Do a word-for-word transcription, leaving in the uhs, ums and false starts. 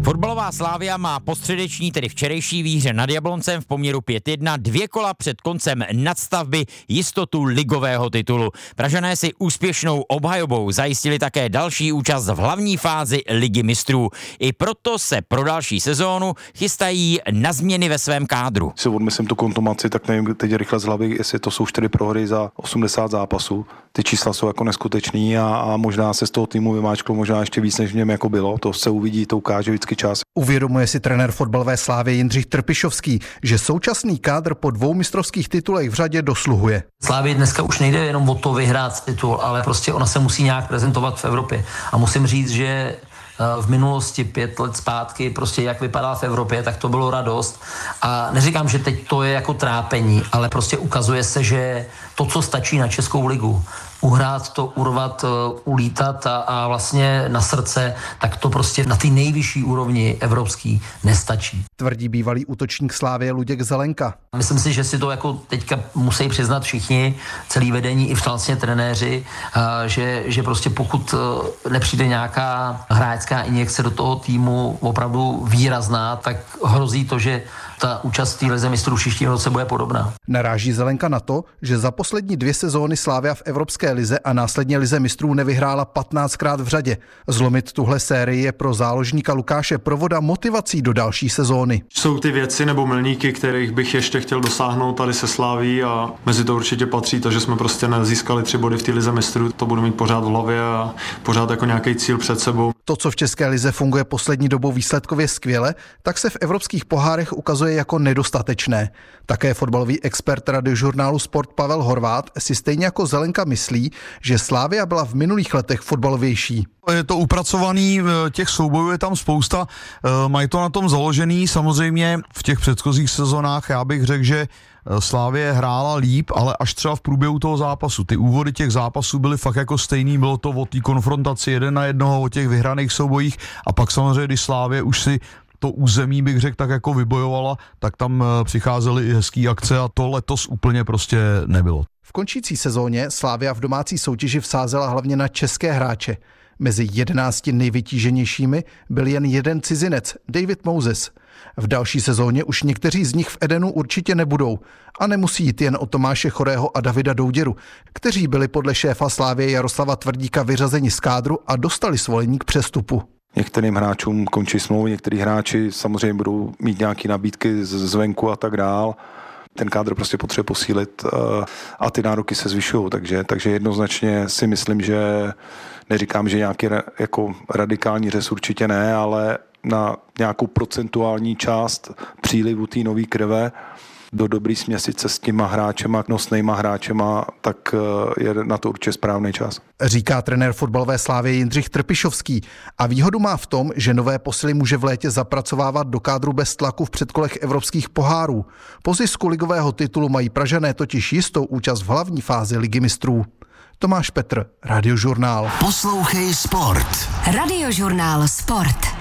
Fotbalová Slavia má po středeční, tedy včerejší výhře nad Jabloncem v poměru pět jedna dvě kola před koncem nadstavby jistotu ligového titulu. Pražané si úspěšnou obhajobou zajistili také další účast v hlavní fázi Ligy mistrů. I proto se pro další sezónu chystají na změny ve svém kádru. Si odmyslím tu kontumaci, tak nevím teď rychle z hlavy, jestli to jsou čtyři prohry za osmdesát zápasů. Ty čísla jsou jako neskutečný a, a možná se z toho týmu vymáčklo možná ještě víc, než v něm jako bylo. To se uvidí, to ukáže vždycky čas. Uvědomuje si trenér fotbalové Slavie Jindřich Trpišovský, že současný kádr po dvou mistrovských titulech v řadě dosluhuje. Slavii dneska už nejde jenom o to vyhrát titul, ale prostě ona se musí nějak prezentovat v Evropě. A musím říct, že v minulosti pět let zpátky, prostě jak vypadala v Evropě, tak to bylo radost. A neříkám, že teď to je jako trápení, ale prostě ukazuje se, že to, co stačí na Českou ligu, uhrát to, urvat, ulítat a, a vlastně na srdce, tak to prostě na té nejvyšší úrovni evropský nestačí. Tvrdí bývalý útočník Slavie Luděk Zelenka. Myslím si, že si to jako teďka musí přiznat všichni, celý vedení i vlastně trenéři, že, že prostě pokud nepřijde nějaká hráčská injekce do toho týmu opravdu výrazná, tak hrozí to, že ta účast v té lize mistrů příštím roce bude podobná. Naráží Zelenka na to, že za poslední dvě sezóny Slavia v Evropské lize a následně lize mistrů nevyhrála patnáctkrát v řadě. Zlomit tuhle sérii je pro záložníka Lukáše Provoda motivací do další sezóny. Jsou ty věci nebo milníky, kterých bych ještě chtěl dosáhnout tady se Slaví a mezi to určitě patří to, že jsme prostě nezískali tři body v té lize mistrů. To budu mít pořád v hlavě a pořád jako nějaký cíl před sebou. To, co v české lize funguje poslední dobou výsledkově skvěle, tak se v evropských pohárech ukazuje jako nedostatečné. Také fotbalový expert radiožurnálu Sport Pavel Horvát si stejně jako Zelenka myslí, že Slavia byla v minulých letech fotbalovější. Je to upracovaný, těch soubojů je tam spousta, mají to na tom založený, samozřejmě v těch předchozích sezonách já bych řekl, že Slavie hrála líp, ale až třeba v průběhu toho zápasu. Ty úvody těch zápasů byly fakt jako stejný, bylo to o té konfrontaci jeden na jednoho, o těch vyhraných soubojích a pak samozřejmě, když Slavie už si to území, bych řekl, tak jako vybojovala, tak tam přicházely i hezký akce a to letos úplně prostě nebylo. V končící sezóně Slavia v domácí soutěži vsázela hlavně na české hráče. Mezi jedenácti nejvytíženějšími byl jen jeden cizinec, David Moses. V další sezóně už někteří z nich v Edenu určitě nebudou a nemusí jít jen o Tomáše Chorého a Davida Douděru, kteří byli podle šéfa Slavie Jaroslava Tvrdíka vyřazeni z kádru a dostali svolení k přestupu. Některým hráčům končí smlouvy, některý hráči samozřejmě budou mít nějaké nabídky zvenku a tak dál. Ten kádr prostě potřebuje posílit a ty nároky se zvyšují, takže, takže jednoznačně si myslím, že neříkám, že nějaký jako radikální řez určitě ne, ale na nějakou procentuální část přílivu té nové krve do dobrý směsice s těma hráčema, nosnejma hráčema, tak je na to určitě správný čas. Říká trenér fotbalové Slavie Jindřich Trpišovský a výhodu má v tom, že nové posily může v létě zapracovávat do kádru bez tlaku v předkolech evropských pohárů. Po zisku ligového titulu mají Pražané totiž jistou účast v hlavní fázi Ligy mistrů. Tomáš Petr, Radiožurnál. Poslouchej Sport. Radiožurnál Sport.